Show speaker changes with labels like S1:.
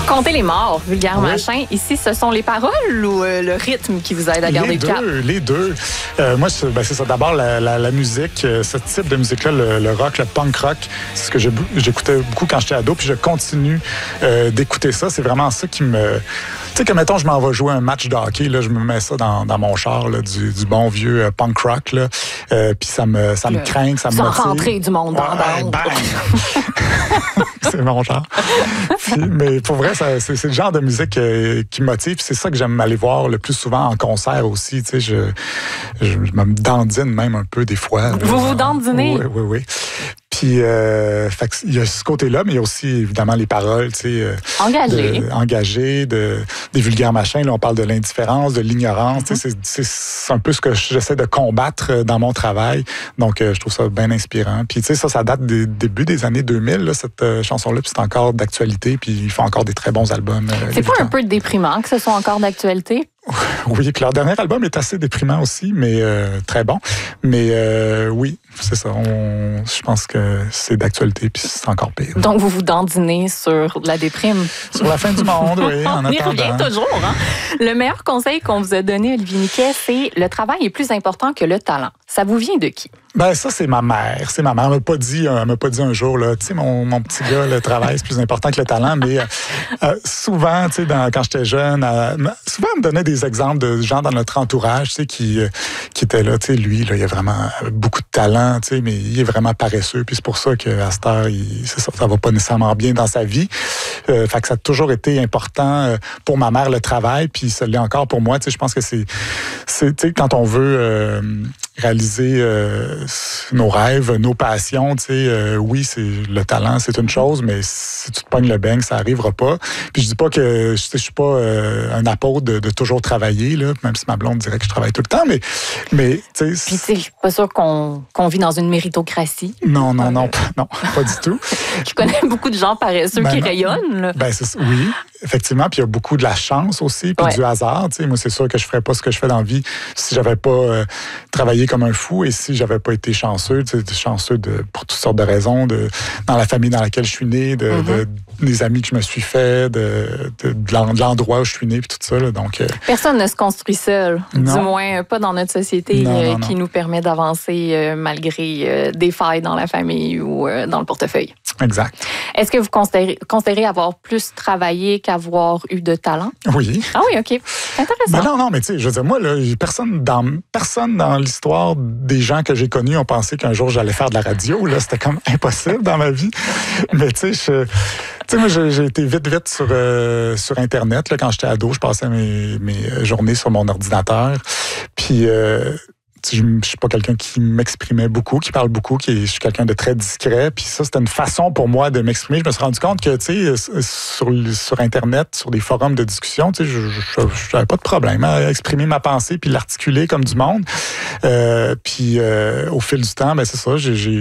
S1: Comptez les morts, vulgaire
S2: Oui.
S1: machin. Ici, ce sont les paroles ou le rythme qui vous aide à garder le cap?
S2: Les deux. Moi, c'est ça. D'abord, la musique, ce type de musique-là, le rock, le punk rock, c'est ce que j'écoutais beaucoup quand j'étais ado, puis je continue d'écouter ça. C'est vraiment ça qui me... Tu sais, que mettons, je m'en vais jouer un match de hockey, là, je me mets ça dans mon char, là, du bon vieux punk rock, là, puis ça me craint, ça me motive.
S1: Sans rentrer du monde dans la bande.
S2: C'est mon genre. Mais pour vrai, c'est le genre de musique qui me motive. C'est ça que j'aime aller voir le plus souvent en concert aussi. Tu sais, je me dandine même un peu des fois.
S1: Vous dandinez?
S2: Oui. Puis, fait il y a ce côté-là, mais il y a aussi, évidemment, les paroles, tu sais. Engagées, des vulgaires machins. Là, on parle de l'indifférence, de l'ignorance. Tu sais, c'est un peu ce que j'essaie de combattre dans mon travail. Donc, je trouve ça bien inspirant. Puis, tu sais, ça date des débuts des années 2000, là, cette chanson-là. Puis, c'est encore d'actualité. Puis, ils font encore des très bons albums.
S1: C'est pas un peu déprimant que ce soit encore d'actualité?
S2: Oui, que leur dernier album est assez déprimant aussi, mais très bon. Mais oui, c'est ça. Je pense que c'est d'actualité, puis c'est encore pire.
S1: Donc, vous vous dandinez sur la déprime?
S2: Sur la fin du monde, oui, en
S1: On y
S2: attendant.
S1: revient toujours. Hein? Le meilleur conseil qu'on vous a donné, Olivier Niquet, c'est le travail est plus important que le talent. Ça vous vient de qui? Ben
S2: ça, c'est ma mère. Elle m'a pas dit un jour, là, tu sais, mon petit gars, le travail, c'est plus important que le talent. Mais souvent, tu sais, quand j'étais jeune, souvent, elle me donnait des exemples de gens dans notre entourage, tu sais, qui étaient là. Tu sais, lui, là, il a vraiment beaucoup de talent, tu sais, mais il est vraiment paresseux. Puis c'est pour ça qu'à cette heure, ça va pas nécessairement bien dans sa vie. Fait que ça a toujours été important pour ma mère, le travail, puis ça l'est encore pour moi. Tu sais, je pense que c'est tu sais, quand on veut réaliser nos rêves, nos passions, tu sais, oui, c'est le talent, c'est une chose, mais si tu te pognes le beigne, ça arrivera pas. Puis je dis pas que je suis pas un apôtre de toujours travailler, là, même si ma blonde dirait que je travaille tout le temps, mais tu sais.
S1: Puis je suis pas sûre qu'on vit dans une méritocratie.
S2: Non, pas du tout.
S1: Je connais beaucoup de gens paresseux qui rayonnent. Là.
S2: Oui, effectivement. Puis il y a beaucoup de la chance aussi, puis du hasard. Tu sais, moi, c'est sûr que je ferais pas ce que je fais dans la vie si j'avais pas travaillé comme un fou et si j'avais pas été chanceux, tu sais, chanceux pour toutes sortes de raisons, dans la famille dans laquelle je suis né, des amis que je me suis fait, de l'endroit où je suis né, puis tout ça. Là, donc,
S1: personne ne se construit seul, du moins pas dans notre société qui nous permet d'avancer malgré des failles dans la famille ou dans le portefeuille.
S2: Exact.
S1: Est-ce que vous considérez avoir plus travaillé qu'avoir eu de talent?
S2: Oui.
S1: Ah oui, OK. Intéressant.
S2: Non, mais tu sais, je veux dire, moi, là, personne dans l'histoire des gens que j'ai connus ont pensé qu'un jour j'allais faire de la radio. Là, c'était comme impossible dans ma vie. Mais tu sais, moi, j'ai été vite sur Internet. Là, quand j'étais ado, je passais mes journées sur mon ordinateur. Puis... je suis pas quelqu'un qui m'exprimait beaucoup, qui parle beaucoup, je suis quelqu'un de très discret. Puis ça, c'était une façon pour moi de m'exprimer. Je me suis rendu compte que, tu sais, sur Internet, sur des forums de discussion, tu sais, je n'avais pas de problème à exprimer ma pensée puis l'articuler comme du monde. Puis au fil du temps, c'est ça, j'ai